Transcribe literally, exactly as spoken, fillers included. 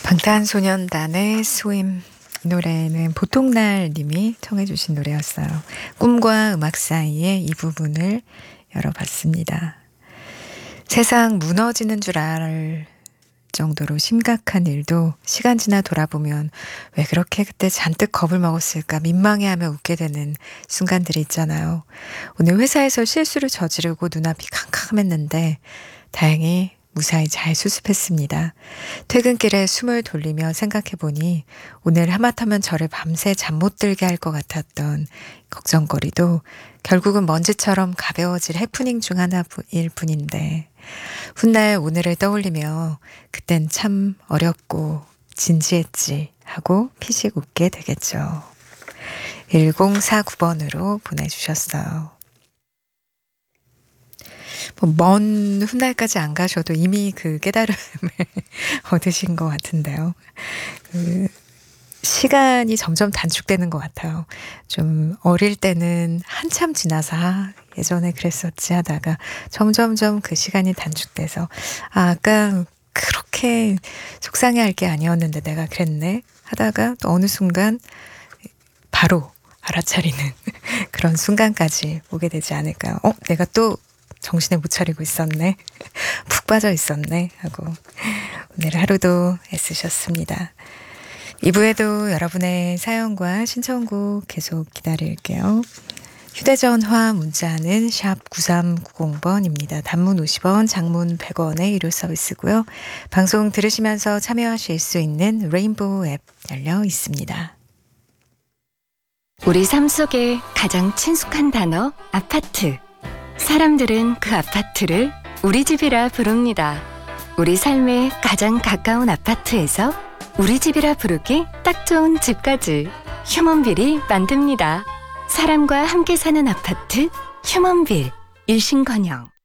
방탄소년단의 스웸. 이 노래는 보통날 님이 청해 주신 노래였어요. 꿈과 음악 사이의 이 부분을 열어봤습니다. 세상 무너지는 줄 알 정도로 심각한 일도 시간 지나 돌아보면 왜 그렇게 그때 잔뜩 겁을 먹었을까 민망해하며 웃게 되는 순간들이 있잖아요. 오늘 회사에서 실수를 저지르고 눈앞이 캄캄했는데 다행히 무사히 잘 수습했습니다. 퇴근길에 숨을 돌리며 생각해보니 오늘 하마터면 저를 밤새 잠 못 들게 할 것 같았던 걱정거리도 결국은 먼지처럼 가벼워질 해프닝 중 하나일 뿐인데 훗날 오늘을 떠올리며 그땐 참 어렵고 진지했지 하고 피식 웃게 되겠죠. 일공사구 번으로 보내주셨어요. 뭐 먼 훗날까지 안 가셔도 이미 그 깨달음을 얻으신 것 같은데요. 그 시간이 점점 단축되는 것 같아요. 좀 어릴 때는 한참 지나서 아, 예전에 그랬었지 하다가 점점점 그 시간이 단축돼서 아, 아까 그렇게 속상해할 게 아니었는데 내가 그랬네 하다가 또 어느 순간 바로 알아차리는 그런 순간까지 오게 되지 않을까요? 어, 내가 또 정신을 못 차리고 있었네. 푹 빠져 있었네 하고 오늘 하루도 애쓰셨습니다. 이 부에도 여러분의 사연과 신청곡 계속 기다릴게요. 휴대전화 문자는 샵 구삼구공 번입니다. 단문 오십 원, 장문 백 원의 유료 서비스고요. 방송 들으시면서 참여하실 수 있는 레인보우 앱 열려 있습니다. 우리 삶 속에 가장 친숙한 단어 아파트. 사람들은 그 아파트를 우리 집이라 부릅니다. 우리 삶에 가장 가까운 아파트에서 우리 집이라 부르기 딱 좋은 집까지 휴먼빌이 만듭니다. 사람과 함께 사는 아파트 휴먼빌. 일신건영.